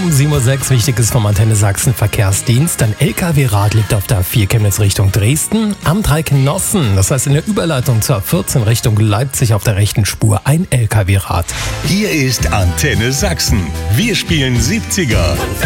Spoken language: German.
um 7:06 Uhr. Wichtiges vom Antenne Sachsen Verkehrsdienst. Ein LKW-Rad liegt auf der 4 Chemnitz Richtung Dresden am 3 Knossen. Das heißt in der Überleitung zur 14 Richtung Leipzig auf der rechten Spur ein LKW-Rad. Hier ist Antenne Sachsen. Wir spielen 70er.